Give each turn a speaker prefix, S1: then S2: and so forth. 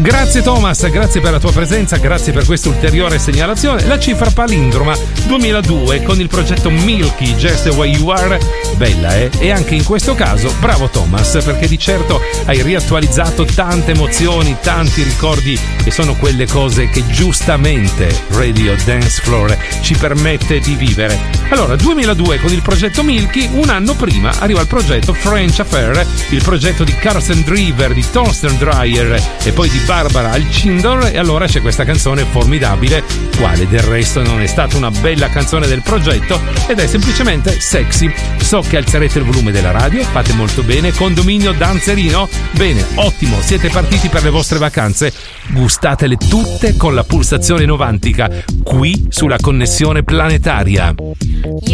S1: Grazie Thomas, grazie per la tua presenza, grazie per questa ulteriore segnalazione. La cifra palindroma 2002 con il progetto Milky, Just the Way You Are. Bella, eh? E anche in questo caso bravo Thomas, perché di certo hai riattualizzato tante emozioni, tanti ricordi, e sono quelle cose che giustamente Radio Dance Floor ci permette di vivere. Allora, 2002 con il progetto Milky, un anno prima arriva il progetto French Affair, il progetto di Carson Driver, di Thorsten Dreyer e poi di Barbara Alcindor, e allora c'è questa canzone formidabile, quale del resto non è stata una bella canzone del progetto, ed è semplicemente Sexy. So che alzerete il volume della radio, fate molto bene. Condominio Danzerino? Bene, ottimo, siete partiti per le vostre vacanze, gustatele tutte con la pulsazione novantica, qui sulla connessione planetaria.